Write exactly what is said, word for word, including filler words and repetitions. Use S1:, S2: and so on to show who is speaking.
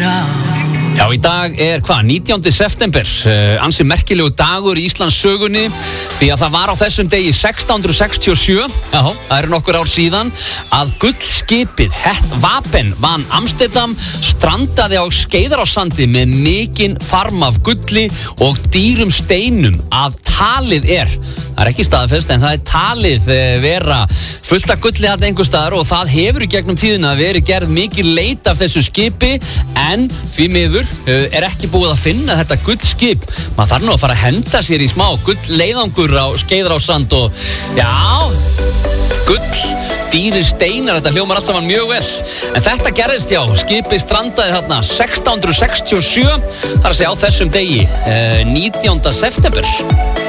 S1: Já, í dag er hvað, nítjándi september, uh, ansi merkilegu dagur í Íslands sögunni því að það var á þessum degi sextán hundruð sextíu og sjö, já, það eru nokkur ár síðan, að gullskipið Het Wapen van Amsterdam strandaði á Skeiðarársandi með mikinn farm af gulli og dýrum steinum að talið er, það er ekki staðfest en það er talið vera fullt af gulli þarna einhvers staðar og það hefur í gegnum tíðina verið gerð mikil leit af þessu skipi en því miður er ekki búið að finna þetta gullskip. Maður þarf nú að fara að henda sér í smá gullleiðangur á Skeiðarársand og já, gull, dýri steinar, þetta hljómar allt saman mjög vel. En þetta gerðist já, skipið strandaði þarna sextán hundruð sextíu og sjö, þar að segja á þessum degi, nítjánda september.